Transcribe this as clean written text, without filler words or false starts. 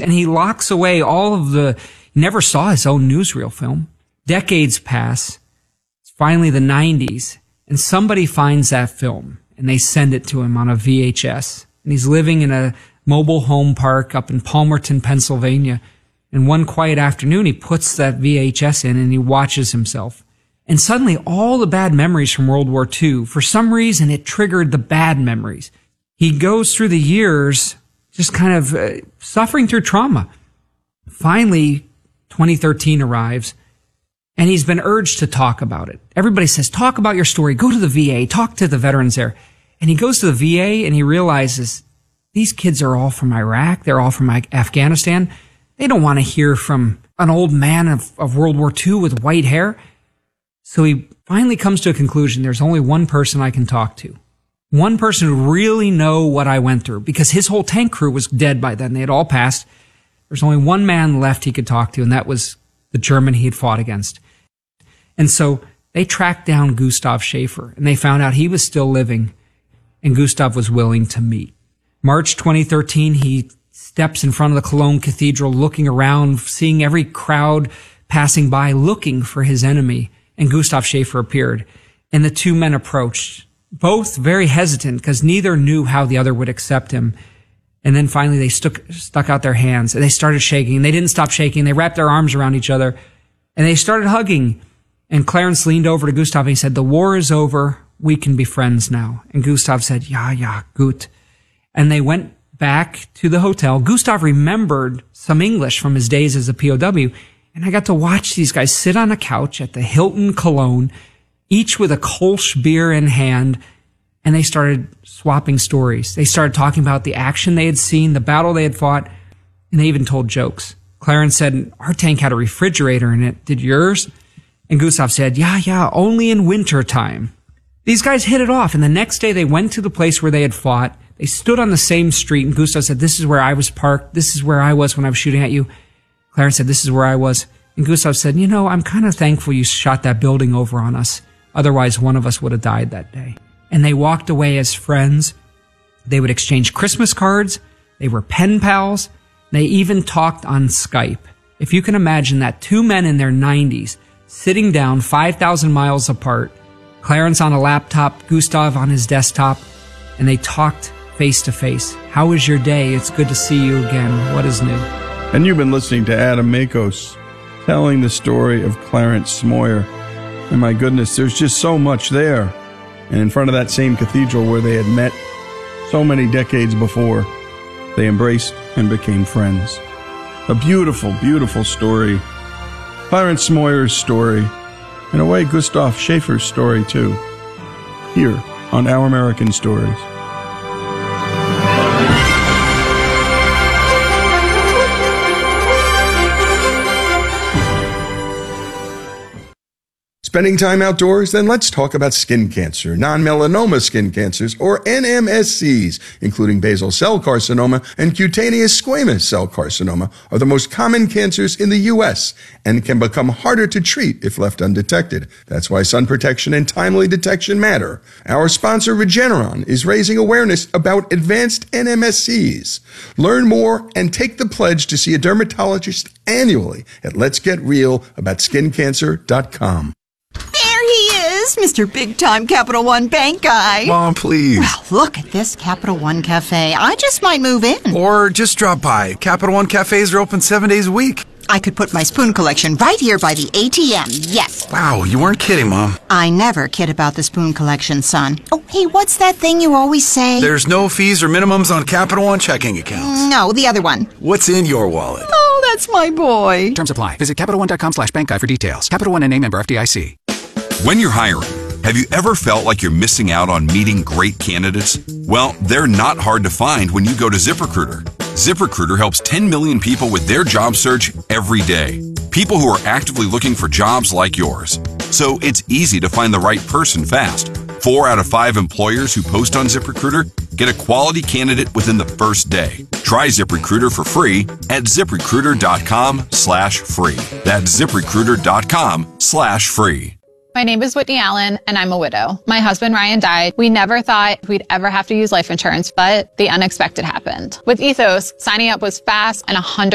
and he locks away all of he never saw his own newsreel film. Decades pass. It's finally the 90s, and somebody finds that film, and they send it to him on a VHS. And he's living in a mobile home park up in Palmerton, Pennsylvania. And one quiet afternoon, he puts that VHS in and he watches himself. And suddenly, all the bad memories from World War II, for some reason, it triggered the bad memories. He goes through the years just kind of suffering through trauma. Finally, 2013 arrives, and he's been urged to talk about it. Everybody says, talk about your story. Go to the VA. Talk to the veterans there. And he goes to the VA, and he realizes these kids are all from Iraq. They're all from Afghanistan. They don't want to hear from an old man of World War II with white hair. So he finally comes to a conclusion. There's only one person I can talk to. One person who really know what I went through, because his whole tank crew was dead by then. They had all passed. There's only one man left he could talk to, and that was the German he had fought against. And so they tracked down Gustav Schaefer, and they found out he was still living, and Gustav was willing to meet. March 2013, he steps in front of the Cologne Cathedral, looking around, seeing every crowd passing by, looking for his enemy. And Gustav Schaefer appeared. And the two men approached, both very hesitant because neither knew how the other would accept him. And then finally they stuck out their hands and they started shaking. They didn't stop shaking. They wrapped their arms around each other and they started hugging. And Clarence leaned over to Gustav and he said, the war is over. We can be friends now. And Gustav said, ja, gut. And they went back to the hotel. Gustav remembered some English from his days as a POW. And I got to watch these guys sit on a couch at the Hilton Cologne, each with a Kolsch beer in hand, and they started swapping stories. They started talking about the action they had seen, the battle they had fought, and they even told jokes. Clarence said, our tank had a refrigerator in it. Did yours? And Gustav said, yeah, only in winter time. These guys hit it off, and the next day they went to the place where they had fought. They stood on the same street, and Gustav said, this is where I was parked. This is where I was when I was shooting at you. Clarence said, this is where I was. And Gustav said, I'm kind of thankful you shot that building over on us. Otherwise, one of us would have died that day. And they walked away as friends. They would exchange Christmas cards. They were pen pals. They even talked on Skype. If you can imagine that, two men in their 90s sitting down 5,000 miles apart, Clarence on a laptop, Gustav on his desktop, and they talked face to face. How was your day? It's good to see you again. What is new? And you've been listening to Adam Makos telling the story of Clarence Smoyer. And my goodness, there's just so much there. And in front of that same cathedral where they had met so many decades before, they embraced and became friends. A beautiful, beautiful story. Clarence Smoyer's story. In a way, Gustav Schaefer's story, too. Here on Our American Stories. Spending time outdoors? Then let's talk about skin cancer, non-melanoma skin cancers, or NMSCs, including basal cell carcinoma and cutaneous squamous cell carcinoma, are the most common cancers in the U.S. and can become harder to treat if left undetected. That's why sun protection and timely detection matter. Our sponsor, Regeneron, is raising awareness about advanced NMSCs. Learn more and take the pledge to see a dermatologist annually at letsgetrealaboutSkinCancer.com. Mr. Big Time Capital One Bank guy. Mom, please. Well, look at this Capital One Cafe. I just might move in. Or just drop by. Capital One cafes are open 7 days a week. I could put my spoon collection right here by the ATM. Yes. Wow, you weren't kidding, Mom. I never kid about the spoon collection, son. Oh, hey, what's that thing you always say? There's no fees or minimums on Capital One checking accounts. No, the other one. What's in your wallet? Oh, that's my boy. Terms apply. Visit CapitalOne.com/bank guide for details. Capital One and name member FDIC. When you're hiring, have you ever felt like you're missing out on meeting great candidates? Well, they're not hard to find when you go to ZipRecruiter. ZipRecruiter helps 10 million people with their job search every day. People who are actively looking for jobs like yours. So it's easy to find the right person fast. 4 out of 5 employers who post on ZipRecruiter get a quality candidate within the first day. Try ZipRecruiter for free at ZipRecruiter.com/free. That's ZipRecruiter.com/free. My name is Whitney Allen, and I'm a widow. My husband, Ryan, died. We never thought we'd ever have to use life insurance, but the unexpected happened. With Ethos, signing up was fast and 100%